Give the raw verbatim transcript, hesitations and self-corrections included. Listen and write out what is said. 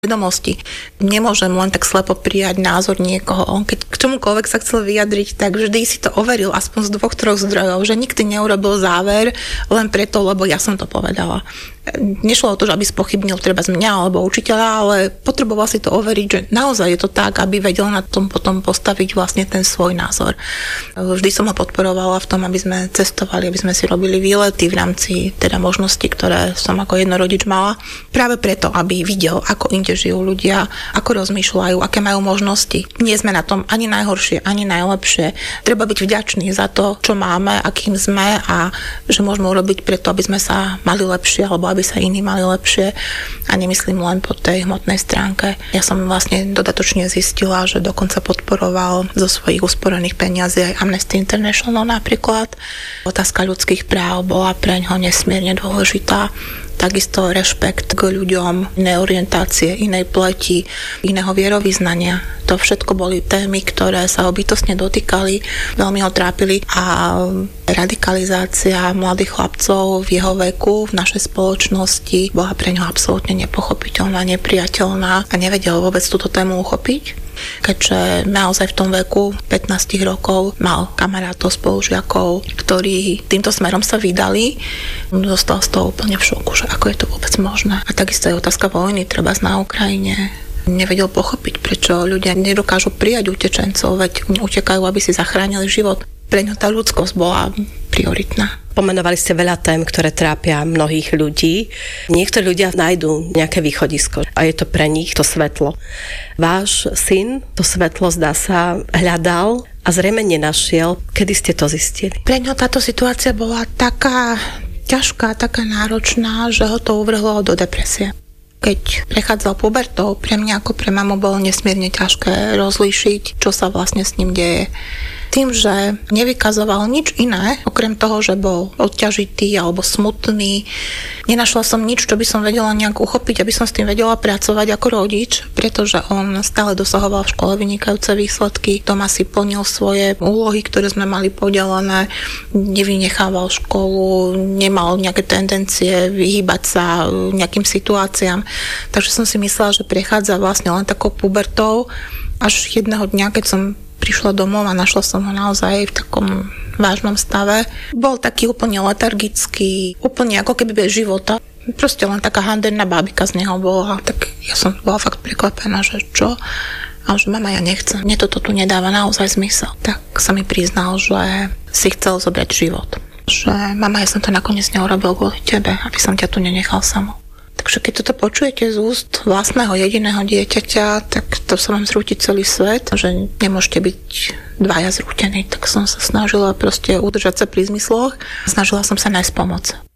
vedomosti. Nemôžem len tak slepo prijať názor niekoho. On keď k čomukoľvek sa chcel vyjadriť, tak vždy si to overil aspoň z dvoch, troch zdrojov, že nikdy neurobil záver len preto, lebo ja som to povedala. Nešlo o to, že aby spochybnil treba z mňa alebo učiteľa, ale potreboval si to overiť, že naozaj je to tak, aby vedel na tom potom postaviť vlastne ten svoj názor. Vždy som ho podporovala v tom, aby sme cestovali, aby sme si robili výlety v rámci teda možností, ktoré som ako jednorodič mala. Práve preto, aby videl, ako inde žijú ľudia, ako rozmýšľajú, aké majú možnosti. Nie sme na tom ani najhoršie, ani najlepšie. Treba byť vďační za to, čo máme, akým sme a že môžeme urobiť preto, aby sme sa mali lepšie alebo aby sa iní mali lepšie a nemyslím len po tej hmotnej stránke. Ja som vlastne dodatočne zistila, že dokonca podporoval zo svojich usporených peniazí aj Amnesty International napríklad. Otázka ľudských práv bola preňho nesmierne dôležitá. Takisto rešpekt k ľuďom inej orientácie, inej pleti, iného vierovyznania. To všetko boli témy, ktoré sa ho bytostne dotýkali, veľmi ho trápili a radikalizácia mladých chlapcov v jeho veku v našej spoločnosti bola pre ňoho absolútne nepochopiteľná, nepriateľná a nevedel vôbec túto tému uchopiť. Keďže naozaj v tom veku pätnásť rokov mal kamarátov, spolužiakov, ktorí týmto smerom sa vydali, zostal z toho úplne v šoku, že ako je to vôbec možné. A takisto je otázka vojny, treba na Ukrajine. Nevedel pochopiť, prečo ľudia nedokážu prijať utečencov, veď utekajú, aby si zachránili život. Pre ňo tá ľudskosť bola prioritná. Pomenovali ste veľa tém, ktoré trápia mnohých ľudí. Niektorí ľudia nájdú nejaké východisko a je to pre nich to svetlo. Váš syn to svetlo, zdá sa, hľadal a zrejme nenašiel. Kedy ste to zistili? Pre ňo táto situácia bola taká ťažká, taká náročná, že ho to uvrhlo do depresie. Keď prechádzal pubertou, pre mňa ako pre mamu bolo nesmierne ťažké rozlíšiť, čo sa vlastne s ním deje. Tým, že nevykazoval nič iné, okrem toho, že bol odťažitý alebo smutný. Nenašla som nič, čo by som vedela nejak uchopiť, aby som s tým vedela pracovať ako rodič, pretože on stále dosahoval v škole vynikajúce výsledky. Doma si plnil svoje úlohy, ktoré sme mali podelené, nevynechával školu, nemal nejaké tendencie vyhýbať sa nejakým situáciám. Takže som si myslela, že prechádza vlastne len takou pubertou, až jedného dňa, keď som prišla domov a našla som ho naozaj v takom vážnom stave. Bol taký úplne letargický, úplne ako keby bez života. Proste len taká handenná bábika z neho bola. Tak ja som bola fakt prekvapená, že čo? A že mama, ja nechcem. Mne toto tu nedáva naozaj zmysel. Tak sa mi priznal, že si chcel zobrať život. Že mama, ja som to nakoniec neurobil kvôli tebe, aby som ťa tu nenechal samou. Takže keď toto počujete z úst vlastného jediného dieťaťa, tak to sa vám zrúti celý svet, že nemôžete byť dvaja zrútení. Tak som sa snažila proste udržať sa pri zmysloch. Snažila som sa nájsť pomoc.